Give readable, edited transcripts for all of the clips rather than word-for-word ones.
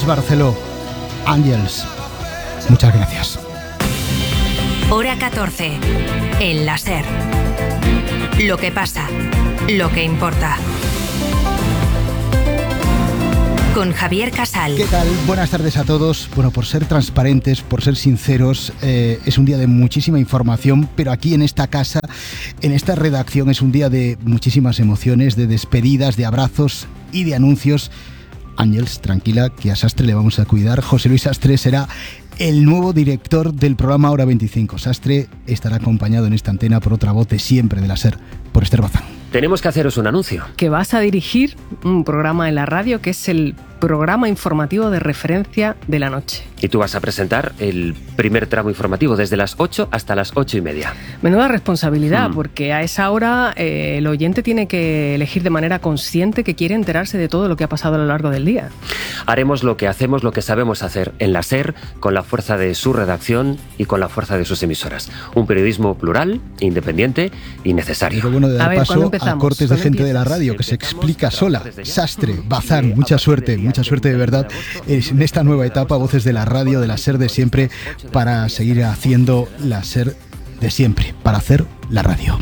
Àlex Barceló, Ángels. Muchas gracias. Hora 14. En la SER. Lo que pasa, lo que importa. Con Javier Casal. ¿Qué tal? Buenas tardes a todos. Bueno, por ser transparentes, por ser sinceros, es un día de muchísima información, pero aquí en esta casa, en esta redacción, es un día de muchísimas emociones, de despedidas, de abrazos y de anuncios. Ángels, tranquila, que a Sastre le vamos a cuidar. José Luis Sastre será el nuevo director del programa Hora 25. Sastre estará acompañado en esta antena por otra voz de siempre de la SER, por Esther Bazán. Tenemos que haceros un anuncio. Que vas a dirigir un programa en la radio que es el programa informativo de referencia de la noche. Y tú vas a presentar el primer tramo informativo desde las 8 hasta las 8:30. Menuda responsabilidad, porque a esa hora el oyente tiene que elegir de manera consciente que quiere enterarse de todo lo que ha pasado a lo largo del día. Haremos lo que hacemos, lo que sabemos hacer en la SER, con la fuerza de su redacción y con la fuerza de sus emisoras. Un periodismo plural, independiente y necesario. Pero bueno, de dar paso a cortes de gente de la radio que se explica sola. Sastre, Bazán, mucha suerte de verdad en esta nueva etapa, voces de la radio, de la SER de siempre, para seguir haciendo la SER de siempre, para hacer la radio.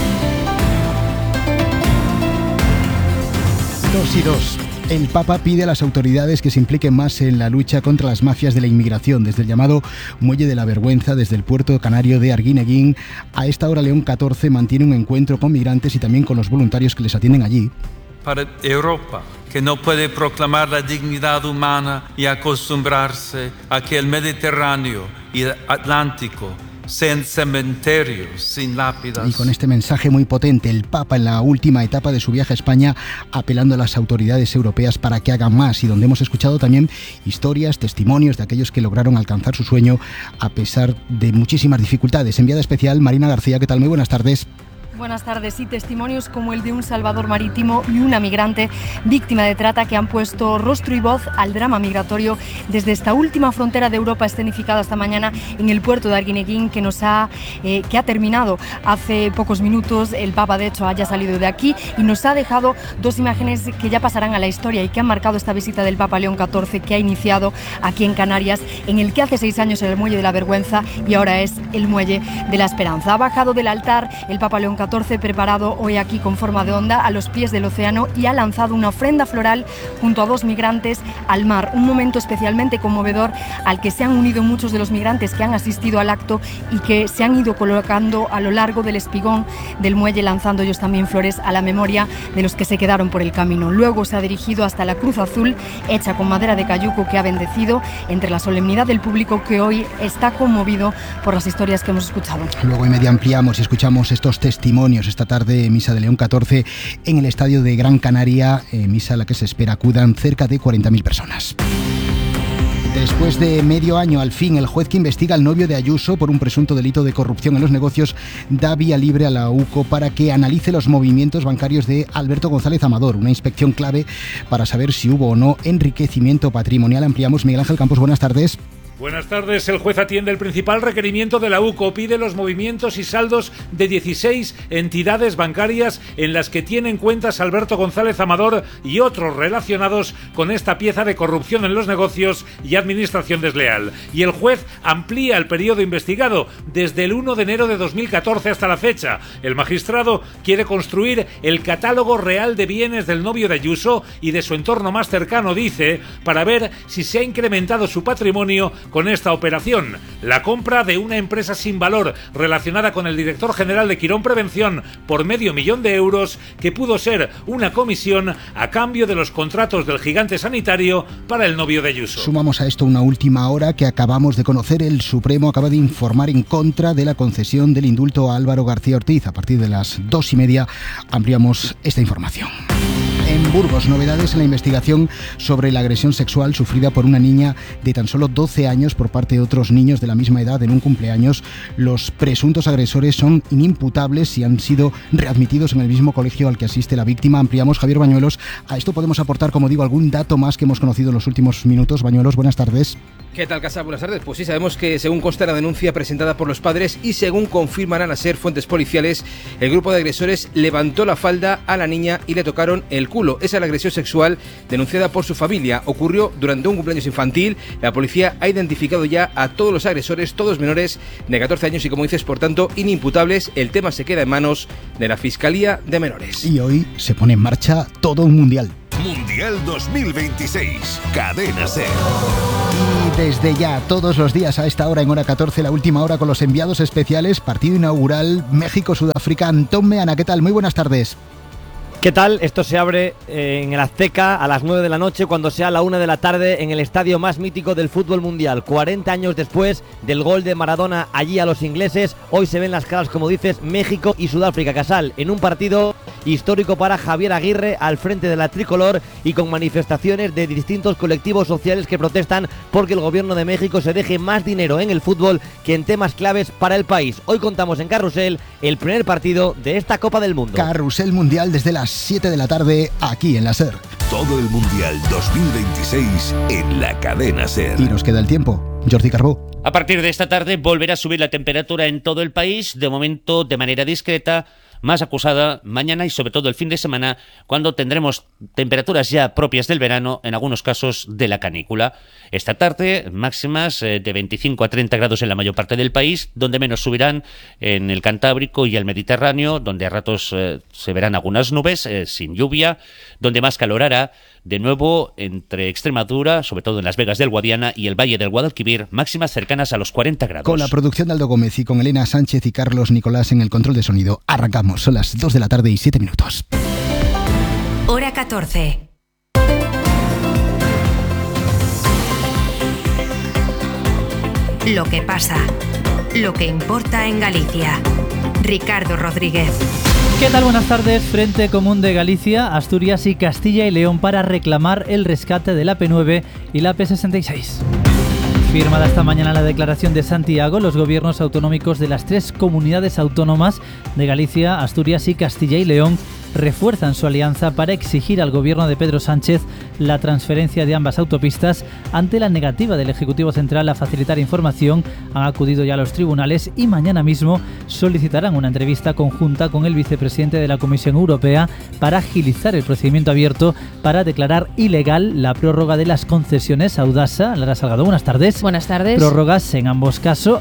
2:02. El Papa pide a las autoridades que se impliquen más en la lucha contra las mafias de la inmigración, desde el llamado Muelle de la Vergüenza, desde el puerto canario de Arguineguín. A esta hora León XIV mantiene un encuentro con migrantes y también con los voluntarios que les atienden allí. Para Europa, que no puede proclamar la dignidad humana y acostumbrarse a que el Mediterráneo y el Atlántico sean cementerios sin lápidas. Y con este mensaje muy potente, el Papa en la última etapa de su viaje a España, apelando a las autoridades europeas para que hagan más, y donde hemos escuchado también historias, testimonios de aquellos que lograron alcanzar su sueño a pesar de muchísimas dificultades. Enviada especial, Marina García, ¿qué tal? Muy buenas tardes. Buenas tardes. Y testimonios como el de un salvador marítimo y una migrante víctima de trata que han puesto rostro y voz al drama migratorio desde esta última frontera de Europa, escenificada esta mañana en el puerto de Arguineguín, que ha terminado hace pocos minutos. El Papa, de hecho, haya salido de aquí y nos ha dejado dos imágenes que ya pasarán a la historia y que han marcado esta visita del Papa León XIV, que ha iniciado aquí en Canarias, en el que hace 6 años era el Muelle de la Vergüenza y ahora es el Muelle de la Esperanza. Ha bajado del altar el Papa León XIV, preparado hoy aquí con forma de onda a los pies del océano, y ha lanzado una ofrenda floral junto a 2 migrantes al mar. Un momento especialmente conmovedor al que se han unido muchos de los migrantes que han asistido al acto y que se han ido colocando a lo largo del espigón del muelle, lanzando ellos también flores a la memoria de los que se quedaron por el camino. Luego se ha dirigido hasta la cruz azul hecha con madera de cayuco, que ha bendecido entre la solemnidad del público, que hoy está conmovido por las historias que hemos escuchado. Luego en media ampliamos y escuchamos estos testimonios esta tarde, misa de León XIV en el estadio de Gran Canaria, misa a la que se espera acudan cerca de 40.000 personas. Después de medio año, al fin, el juez que investiga al novio de Ayuso por un presunto delito de corrupción en los negocios da vía libre a la UCO para que analice los movimientos bancarios de Alberto González Amador, una inspección clave para saber si hubo o no enriquecimiento patrimonial. Ampliamos. Miguel Ángel Campos, buenas tardes. Buenas tardes. El juez atiende el principal requerimiento de la UCO. Pide los movimientos y saldos de 16 entidades bancarias en las que tienen cuentas Alberto González Amador y otros relacionados con esta pieza de corrupción en los negocios y administración desleal. Y el juez amplía el periodo investigado desde el 1 de enero de 2014 hasta la fecha. El magistrado quiere construir el catálogo real de bienes del novio de Ayuso y de su entorno más cercano, dice, para ver si se ha incrementado su patrimonio con esta operación. La compra de una empresa sin valor relacionada con el director general de Quirón Prevención por $500,000 que pudo ser una comisión a cambio de los contratos del gigante sanitario para el novio de Ayuso. Sumamos a esto una última hora que acabamos de conocer. El Supremo acaba de informar en contra de la concesión del indulto a Álvaro García Ortiz. A partir de las 2:30 ampliamos esta información. En Burgos, novedades en la investigación sobre la agresión sexual sufrida por una niña de tan solo 12 años por parte de otros niños de la misma edad en un cumpleaños. Los presuntos agresores son inimputables y han sido readmitidos en el mismo colegio al que asiste la víctima. Ampliamos. Javier Bañuelos. A esto podemos aportar, como digo, algún dato más que hemos conocido en los últimos minutos. Bañuelos, buenas tardes. ¿Qué tal, Casal? Buenas tardes. Pues sí, sabemos que según consta la denuncia presentada por los padres y según confirmarán a SER fuentes policiales, el grupo de agresores levantó la falda a la niña y le tocaron el culo culo. Esa es la agresión sexual denunciada por su familia. Ocurrió durante un cumpleaños infantil. La policía ha identificado ya a todos los agresores, todos menores de 14 años y, como dices, por tanto, inimputables. El tema se queda en manos de la Fiscalía de Menores. Y hoy se pone en marcha todo un mundial. Mundial 2026, Cadena SER. Y desde ya, todos los días a esta hora, en hora 14, la última hora con los enviados especiales, partido inaugural México-Sudáfrica. Antón Meana, ¿qué tal? Muy buenas tardes. ¿Qué tal? Esto se abre en el Azteca a las 9 de la noche, cuando sea la 1 de la tarde, en el estadio más mítico del fútbol mundial. 40 años después del gol de Maradona allí a los ingleses, hoy se ven las caras, como dices, México y Sudáfrica. Casal, en un partido histórico para Javier Aguirre al frente de la tricolor y con manifestaciones de distintos colectivos sociales que protestan porque el gobierno de México se deje más dinero en el fútbol que en temas claves para el país. Hoy contamos en Carrusel el primer partido de esta Copa del Mundo. Carrusel Mundial desde las 7 de la tarde, aquí en la SER. Todo el Mundial 2026 en la Cadena SER. Y nos queda el tiempo. Jordi Carbó. A partir de esta tarde volverá a subir la temperatura en todo el país, de momento de manera discreta, más acusada mañana y sobre todo el fin de semana, cuando tendremos temperaturas ya propias del verano, en algunos casos de la canícula. Esta tarde máximas de 25 a 30 grados en la mayor parte del país, donde menos subirán en el Cantábrico y el Mediterráneo, donde a ratos se verán algunas nubes sin lluvia, donde más calor hará, de nuevo entre Extremadura, sobre todo en Las Vegas del Guadiana y el Valle del Guadalquivir, máximas cercanas a los 40 grados. Con la producción de Aldo Gómez y con Elena Sánchez y Carlos Nicolás en el control de sonido, arrancamos. Son las 2 de la tarde y 7 minutos. Hora 14. Lo que pasa, lo que importa en Galicia. Ricardo Rodríguez. ¿Qué tal? Buenas tardes. Frente Común de Galicia, Asturias y Castilla y León para reclamar el rescate de la P9 y la P66. Firmada esta mañana la declaración de Santiago, los gobiernos autonómicos de las 3 comunidades autónomas de Galicia, Asturias y Castilla y León refuerzan su alianza para exigir al gobierno de Pedro Sánchez la transferencia de ambas autopistas ante la negativa del Ejecutivo Central a facilitar información. Han acudido ya a los tribunales y mañana mismo solicitarán una entrevista conjunta con el vicepresidente de la Comisión Europea para agilizar el procedimiento abierto para declarar ilegal la prórroga de las concesiones. Audasa, Lara Salgado, buenas tardes. Buenas tardes. Prórrogas en ambos casos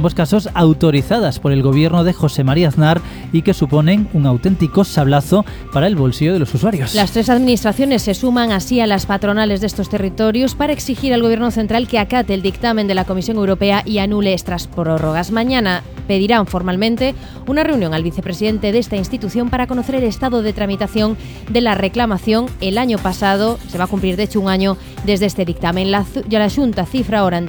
autorizadas por el gobierno de José María Aznar y que suponen un auténtico sablazo para el bolsillo de los usuarios. Las 3 administraciones se suman así a las patronales de estos territorios para exigir al Gobierno central que acate el dictamen de la Comisión Europea y anule estas prórrogas. Mañana pedirán formalmente una reunión al vicepresidente de esta institución para conocer el estado de tramitación de la reclamación. El año pasado se va a cumplir, de hecho, un año desde este dictamen. La Xunta cifra ahora en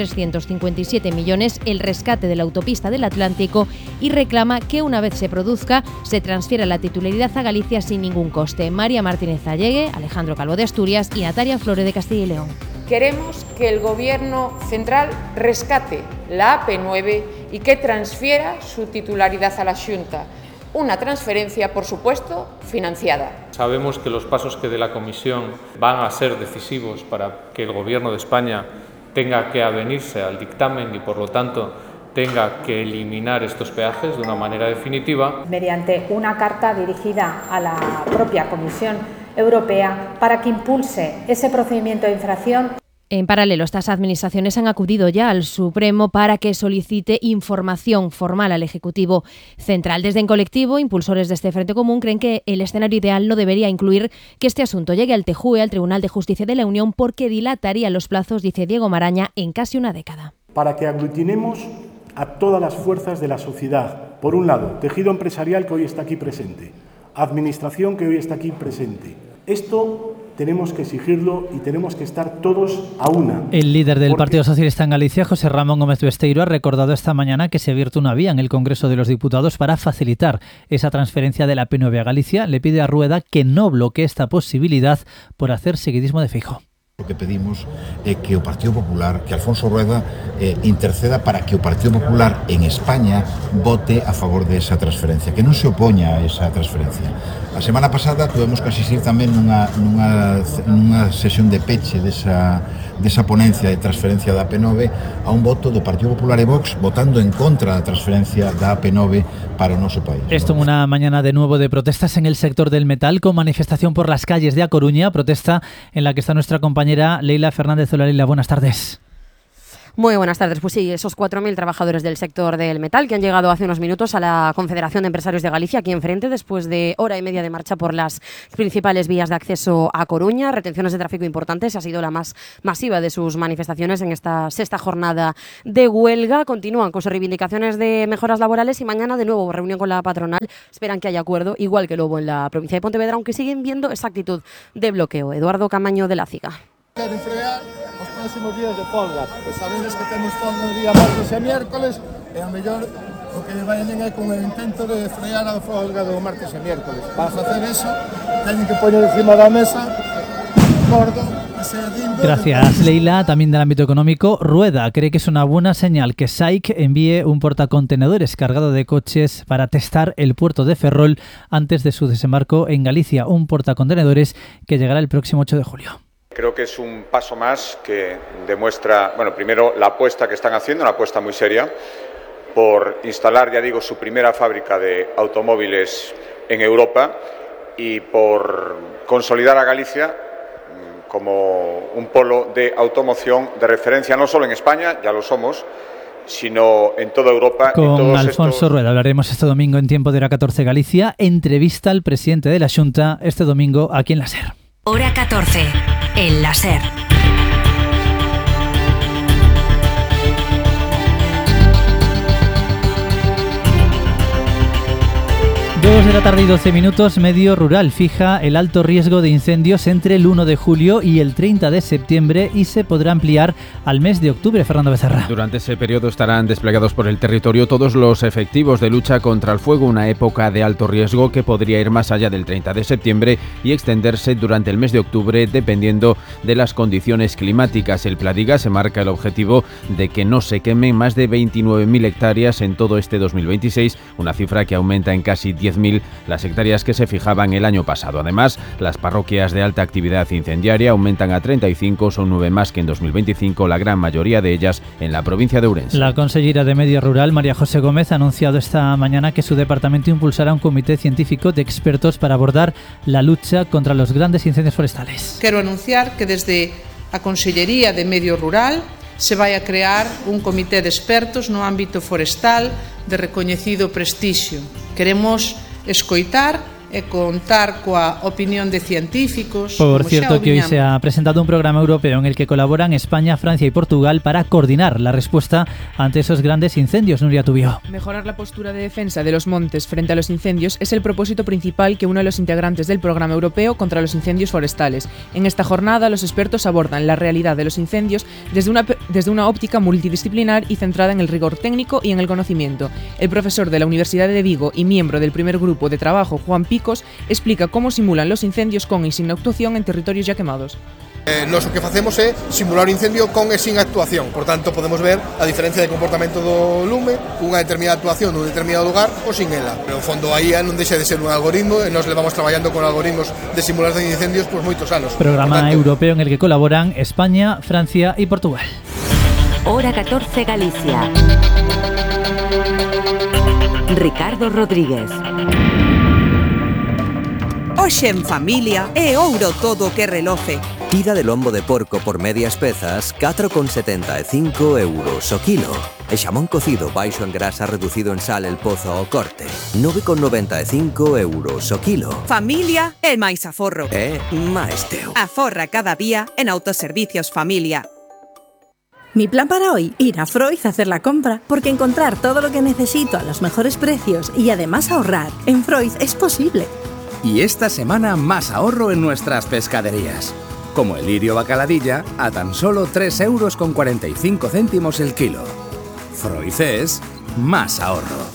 2.357 millones el rescate de la autopista del Atlántico y reclama que una vez se produzca se transfiera la titularidad a Galicia sin ningún coste. María Martínez Allegue, Alejandro Calvo de Asturias y Natalia Flore de Castilla y León. Queremos que el Gobierno central rescate la AP9 y que transfiera su titularidad a la Xunta. Una transferencia, por supuesto, financiada. Sabemos que los pasos que dé la Comisión van a ser decisivos para que el Gobierno de España tenga que avenirse al dictamen y, por lo tanto, tenga que eliminar estos peajes de una manera definitiva. Mediante una carta dirigida a la propia Comisión Europea para que impulse ese procedimiento de infracción. En paralelo, estas administraciones han acudido ya al Supremo para que solicite información formal al Ejecutivo Central. Desde En Colectivo, impulsores de este Frente Común creen que el escenario ideal no debería incluir que este asunto llegue al TJUE, al Tribunal de Justicia de la Unión, porque dilataría los plazos, dice Diego Maraña, en casi una década. Para que aglutinemos a todas las fuerzas de la sociedad. Por un lado, tejido empresarial que hoy está aquí presente, administración que hoy está aquí presente. Esto tenemos que exigirlo y tenemos que estar todos a una. El líder del Partido Socialista en Galicia, José Ramón Gómez Besteiro, ha recordado esta mañana que se ha abierto una vía en el Congreso de los Diputados para facilitar esa transferencia de la P9 a Galicia. Le pide a Rueda que no bloquee esta posibilidad por hacer seguidismo de Feijóo. O que pedimos é que o Partido Popular, que Alfonso Rueda interceda para que o Partido Popular en España vote a favor de esa transferencia, que non se opoña a esa transferencia. A semana pasada tuvemos que asistir tamén nunha sesión de peche desa ponencia de transferencia da AP9 a un voto do Partido Popular e Vox votando en contra da transferencia da AP9 para o noso país. Esto en una mañana de nuevo de protestas en el sector del metal, con manifestación por las calles de A Coruña, protesta en la que está nuestra compañera Leila Fernández. Hola Leila, buenas tardes. Muy buenas tardes. Pues sí, esos 4.000 trabajadores del sector del metal que han llegado hace unos minutos a la Confederación de Empresarios de Galicia, aquí enfrente, después de hora y media de marcha por las principales vías de acceso a Coruña. Retenciones de tráfico importantes, ha sido la más masiva de sus manifestaciones en esta sexta jornada de huelga. Continúan con sus reivindicaciones de mejoras laborales y mañana de nuevo reunión con la patronal. Esperan que haya acuerdo, igual que lo hubo en la provincia de Pontevedra, aunque siguen viendo esa actitud de bloqueo. Eduardo Camaño de la CIGA. Queren frear os próximos días de folga. Pois sabedes que temos folga o día martes e miércoles e a mellor o que vayan é con o intento de frear a folga do martes e miércoles. Para facer eso, teñen que poñer encima da mesa gordo. Gracias, Leila. También del ámbito económico, Rueda cree que es una buena señal que SAIC envíe un portacontenedores cargado de coches para testar el puerto de Ferrol antes de su desembarco en Galicia. Un portacontenedores que llegará el próximo 8 de julio. Creo que es un paso más que demuestra, bueno, primero la apuesta que están haciendo, una apuesta muy seria, por instalar, ya digo, su primera fábrica de automóviles en Europa y por consolidar a Galicia como un polo de automoción de referencia no solo en España, ya lo somos, sino en toda Europa. Con Alfonso Rueda hablaremos este domingo en Tiempo de Hora 14 Galicia. Entrevista al presidente de la Xunta este domingo aquí en la SER. Hora 14, en la SER. 2 de la tarde y 12 minutos, Medio Rural fija el alto riesgo de incendios entre el 1 de julio y el 30 de septiembre y se podrá ampliar al mes de octubre. Fernando Becerra. Durante ese periodo estarán desplegados por el territorio todos los efectivos de lucha contra el fuego, una época de alto riesgo que podría ir más allá del 30 de septiembre y extenderse durante el mes de octubre dependiendo de las condiciones climáticas. El Pladiga se marca el objetivo de que no se quemen más de 29.000 hectáreas en todo este 2026, una cifra que aumenta en casi 10.000 las hectáreas que se fijaban el año pasado. Además, las parroquias de alta actividad incendiaria aumentan a 35, son 9 más que en 2025, la gran mayoría de ellas en la provincia de Ourense. La consellera de Medio Rural, María José Gómez, ha anunciado esta mañana que su departamento impulsará un comité científico de expertos para abordar la lucha contra los grandes incendios forestales. Quero anunciar que desde a Consellería de Medio Rural se vai a crear un comité de expertos no ámbito forestal de recoñecido prestixio. Queremos escoitar e contar coa opinión de científicos. Por cierto, que hoy se ha presentado un programa europeo en el que colaboran España, Francia y Portugal para coordinar la respuesta ante esos grandes incendios. Nuria Tubio. Mejorar la postura de defensa de los montes frente a los incendios es el propósito principal que uno de los integrantes del programa europeo contra los incendios forestales. En esta jornada, los expertos abordan la realidad de los incendios desde una óptica multidisciplinar y centrada en el rigor técnico y en el conocimiento. El profesor de la Universidad de Vigo y miembro del primer grupo de trabajo, Juan Pico, explica cómo simulan los incendios con y sin actuación en territorios ya quemados. Nós o que facemos é simular o incendio con e sin actuación. Por tanto, podemos ver a diferencia de comportamento do lume cunha determinada actuación nun determinado lugar ou sin ela. Pero, no fondo, aí non deixa de ser un algoritmo e nós levamos traballando con algoritmos de simulación de incendios por moitos anos. Programa europeo en el que colaboran España, Francia y Portugal. Hora 14 Galicia. Ricardo Rodríguez. Hoxe en familia é ouro todo que reloce. Tira de lombo de porco por medias pezas, 4,75 euros o kilo. E xamón cocido baixo en grasa reducido en sal el pozo ao corte, 9,95 euros o kilo. Familia é máis aforro. É máis teu. Aforra cada día en Autoservicios Familia. Mi plan para hoy, ir a Freud a hacer la compra, porque encontrar todo lo que necesito a los mejores precios y además ahorrar en Freud es posible. Y esta semana más ahorro en nuestras pescaderías. Como el lirio bacaladilla a tan solo 3,45 euros el kilo. Freud es más ahorro.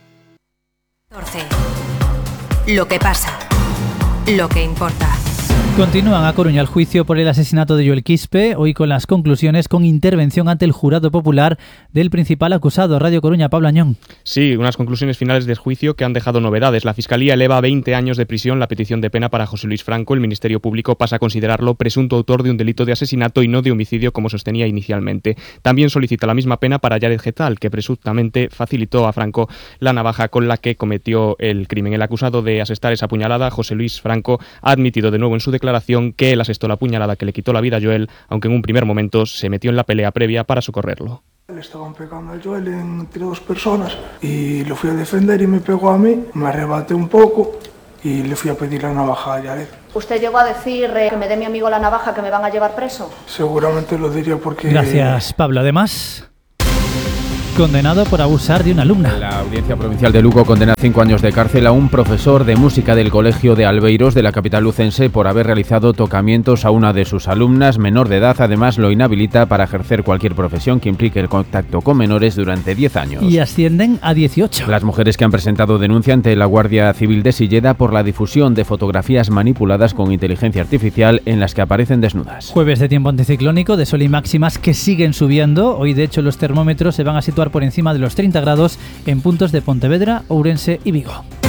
14. Lo que pasa. Lo que importa. Continúan a Coruña el juicio por el asesinato de Joel Quispe, hoy con las conclusiones con intervención ante el jurado popular del principal acusado. Radio Coruña, Pablo Añón. Sí, unas conclusiones finales del juicio que han dejado novedades. La Fiscalía eleva a 20 años de prisión la petición de pena para José Luis Franco. El Ministerio Público pasa a considerarlo presunto autor de un delito de asesinato y no de homicidio, como sostenía inicialmente. También solicita la misma pena para Yared Getal, que presuntamente facilitó a Franco la navaja con la que cometió el crimen. El acusado de asestar esa puñalada, José Luis Franco, ha admitido de nuevo en su declaración que él asestó la puñalada que le quitó la vida a Joel, aunque en un primer momento se metió en la pelea previa para socorrerlo. Le estaban pegando a Joel entre dos personas y lo fui a defender y me pegó a mí, me arrebaté un poco y le fui a pedir la navaja a Yared. ¿Usted llegó a decir que me dé mi amigo la navaja, que me van a llevar preso? Seguramente lo diría porque... Gracias, Pablo. Además, condenado por abusar de una alumna. La Audiencia Provincial de Lugo condena 5 años de cárcel a un profesor de música del Colegio de Albeiros de la capital lucense por haber realizado tocamientos a una de sus alumnas menor de edad. Además, lo inhabilita para ejercer cualquier profesión que implique el contacto con menores durante 10 años. Y ascienden a 18. Las mujeres que han presentado denuncia ante la Guardia Civil de Silleda por la difusión de fotografías manipuladas con inteligencia artificial en las que aparecen desnudas. Jueves de tiempo anticiclónico, de sol y máximas que siguen subiendo. Hoy, de hecho, los termómetros se van a situar por encima de los 30 grados en puntos de Pontevedra, Ourense y Vigo.